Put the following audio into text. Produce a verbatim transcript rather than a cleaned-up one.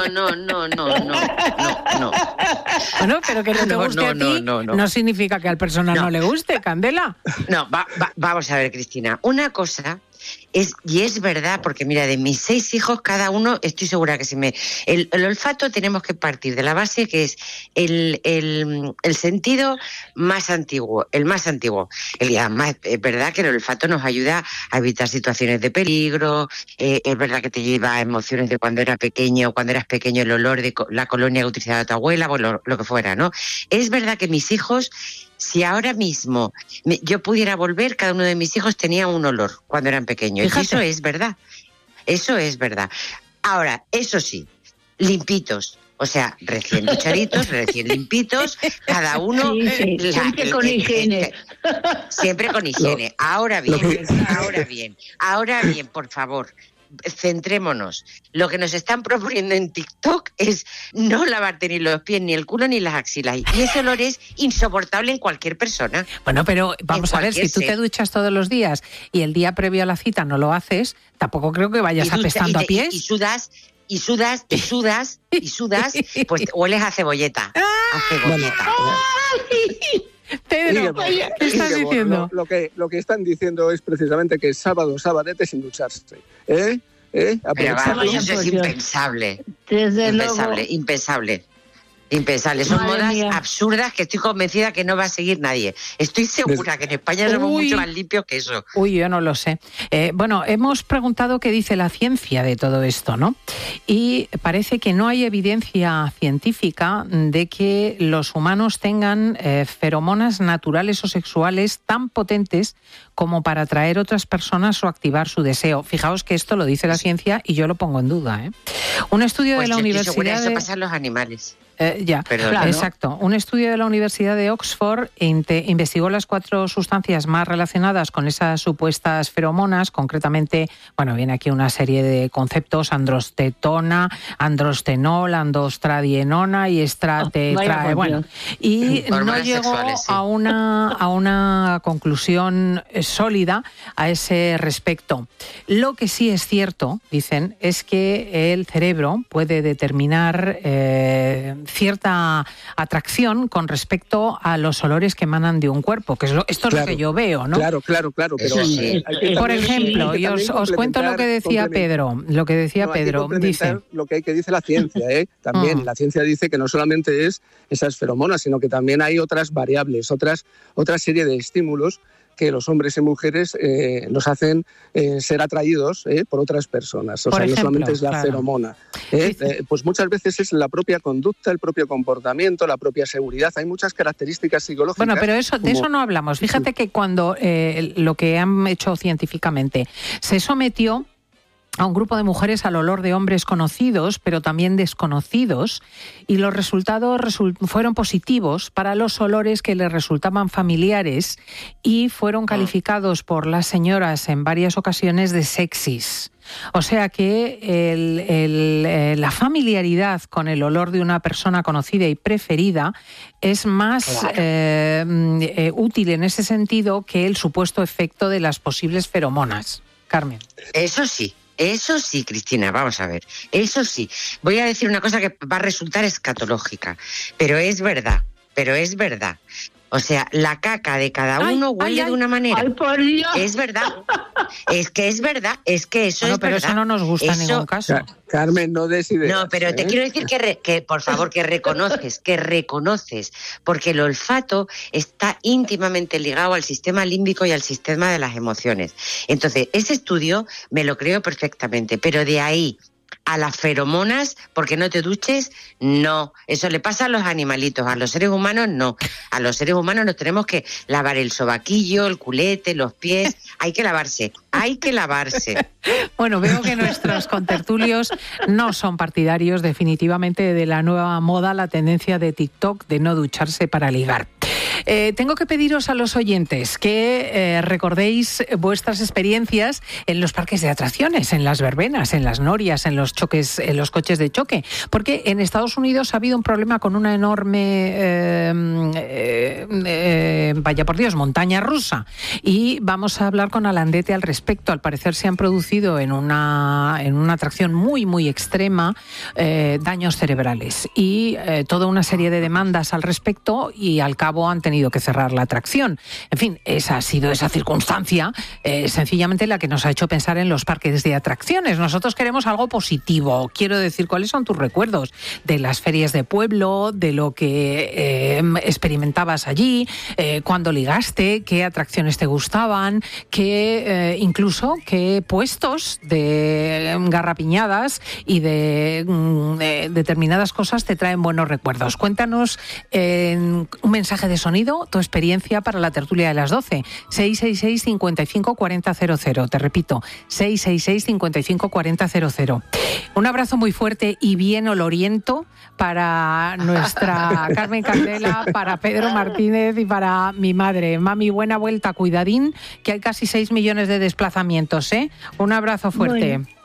no, no, no, no, no, no. Bueno, pero que no te guste no, a ti no, no, no. no significa que al personal no, no le guste, Candela. No, va, va, vamos a ver, Cristina. Una cosa es, y es verdad, porque mira, de mis seis hijos, cada uno, estoy segura que si me... El, el olfato tenemos que partir de la base que es el, el, el sentido más antiguo, el más antiguo. El, además, es verdad que el olfato nos ayuda a evitar situaciones de peligro, eh, es verdad que te lleva a emociones de cuando era pequeño, cuando eras pequeño, el olor de la colonia que utilizaba tu abuela, bueno, lo, lo que fuera, ¿no? Es verdad que mis hijos... Si ahora mismo me, yo pudiera volver, cada uno de mis hijos tenía un olor cuando eran pequeños. Y eso es verdad. Eso es verdad. Ahora, eso sí, limpitos. O sea, recién duchaditos, recién limpitos, cada uno... Sí, sí. La, siempre el, con el, higiene. El, siempre con higiene. Ahora bien, ahora bien, ahora bien, por favor... Centrémonos. Lo que nos están proponiendo en TikTok es no lavarte ni los pies, ni el culo, ni las axilas. Y ese olor es insoportable en cualquier persona. Bueno, pero vamos a ver, si tú te duchas todos los días y el día previo a la cita no lo haces, tampoco creo que vayas ducha, apestando y te, a pies. Y, y sudas, y sudas, y sudas, y sudas, pues hueles a cebolleta. A cebolleta. Pedro, ¿qué estás Ingeborg, diciendo? Lo, lo, que, lo que están diciendo es precisamente que sábado, sabadete sin ducharse. ¿Eh? ¿Eh? Pero vamos, eso es impensable. Desde impensable, luego. impensable. Impensable. Son Madre modas mía. absurdas que estoy convencida que no va a seguir nadie. Estoy segura que en España somos Uy. mucho más limpios que eso. Uy, yo no lo sé. Eh, bueno, hemos preguntado qué dice la ciencia de todo esto, ¿no? Y parece que no hay evidencia científica de que los humanos tengan eh, feromonas naturales o sexuales tan potentes como para atraer otras personas o activar su deseo. Fijaos que esto lo dice la ciencia y yo lo pongo en duda, ¿eh? Un estudio Pues de la yo estoy Universidad segura, eso de... pasa en los animales. Eh, ya, Perdón. Claro. exacto. Un estudio de la Universidad de Oxford inte- investigó las cuatro sustancias más relacionadas con esas supuestas feromonas, concretamente, bueno, viene aquí una serie de conceptos: androstetona, androstenol, andostradienona y estrate... Oh, vaya tra- por bueno, Dios. y no Hormonas llegó sexuales, sí. a una a una conclusión eh, sólida a ese respecto. Lo que sí es cierto, dicen, es que el cerebro puede determinar eh, cierta atracción con respecto a los olores que emanan de un cuerpo, que es lo, esto es Claro, lo que yo veo, ¿no? Claro, claro, claro. Pero Eso sí. hay que Por también- ejemplo, hay que y os, también os cuento lo que decía complementar- Pedro, lo que decía No, hay que Pedro, complementar dice... lo que hay que dice la ciencia, ¿eh? También Mm. la ciencia dice que no solamente es esas feromonas, sino que también hay otras variables, otras otra serie de estímulos que los hombres y mujeres eh, nos hacen eh, ser atraídos eh, por otras personas. O Por sea, ejemplo, no solamente es la claro. feromona. ¿eh? Sí, sí. Eh, pues muchas veces es la propia conducta, el propio comportamiento, la propia seguridad. Hay muchas características psicológicas. Bueno, pero eso, de como- eso no hablamos. Fíjate que cuando eh, lo que han hecho científicamente se sometió a un grupo de mujeres al olor de hombres conocidos, pero también desconocidos, y los resultados resul- fueron positivos para los olores que les resultaban familiares y fueron calificados por las señoras en varias ocasiones de sexys. O sea que el, el, eh, la familiaridad con el olor de una persona conocida y preferida es más Claro. eh, mm, eh, útil en ese sentido que el supuesto efecto de las posibles feromonas. Carmen. Eso sí. Eso sí, Cristina, vamos a ver. Eso sí. Voy a decir una cosa que va a resultar escatológica, pero es verdad, pero es verdad. O sea, la caca de cada Ay, uno ay, huele ay. de una manera. Ay, por Dios. Es verdad. Es que es verdad. Es que eso Bueno, es pero verdad. eso no nos gusta en Eso- ningún caso. Ca- Carmen, no des ideas. No, pero te ¿eh? quiero decir que, re- que, por favor, que reconoces, que reconoces, porque el olfato está íntimamente ligado al sistema límbico y al sistema de las emociones. Entonces, ese estudio me lo creo perfectamente, pero de ahí a las feromonas, porque no te duches, no. Eso le pasa a los animalitos, a los seres humanos no. A los seres humanos nos tenemos que lavar el sobaquillo, el culete, los pies. Hay que lavarse, hay que lavarse. Bueno, veo que nuestros contertulios no son partidarios definitivamente de la nueva moda, la tendencia de TikTok de no ducharse para ligar. Eh, tengo que pediros a los oyentes que eh, recordéis vuestras experiencias en los parques de atracciones, en las verbenas, en las norias, en los choques, en los coches de choque, porque en Estados Unidos ha habido un problema con una enorme, eh, eh, eh, vaya por Dios, montaña rusa, y vamos a hablar con Alandete al respecto. Al parecer se han producido en una, en una atracción muy, muy extrema eh, daños cerebrales y eh, toda una serie de demandas al respecto, y al cabo han tenido que cerrar la atracción. En fin, esa ha sido esa circunstancia, eh, sencillamente la que nos ha hecho pensar en los parques de atracciones. Nosotros queremos algo positivo. Quiero decir, ¿cuáles son tus recuerdos de las ferias de pueblo, de lo que eh, experimentabas allí, eh, cuándo ligaste, qué atracciones te gustaban, qué eh, incluso qué puestos de garrapiñadas y de, de determinadas cosas te traen buenos recuerdos? Cuéntanos en un mensaje de sonido tu experiencia para la tertulia de las doce. seis seis seis, cinco cinco cuatro cero cero cero. Te repito, seis seis seis, cinco cinco cuatro cero cero. Un abrazo muy fuerte y bien oloriento para nuestra Carmen Candela, para Pedro Martínez y para mi madre. Mami, buena vuelta, cuidadín, que hay casi seis millones de desplazamientos, ¿eh? Un abrazo fuerte. Bueno.